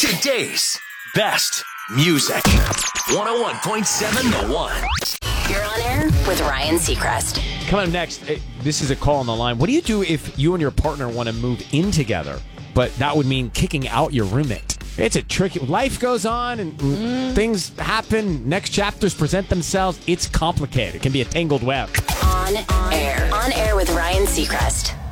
Today's best music. 101.7 The One. You're on air with Ryan Seacrest. Coming up next, this is a call on the line. What do you do if you and your partner want to move in together, but that would mean kicking out your roommate? It's a tricky... Life goes on and things happen. Next chapters present themselves. It's complicated. It can be a tangled web. On air. On air with Ryan Seacrest.